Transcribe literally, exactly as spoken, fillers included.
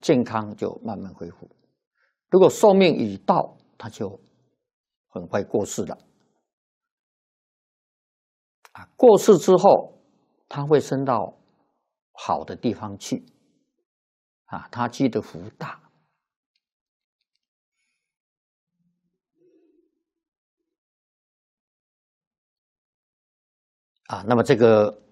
健康就慢慢恢复。如果寿命已到，他就很快过世了。啊，过世之后，他会升到好的地方去。啊，他积的福大。啊，那么这个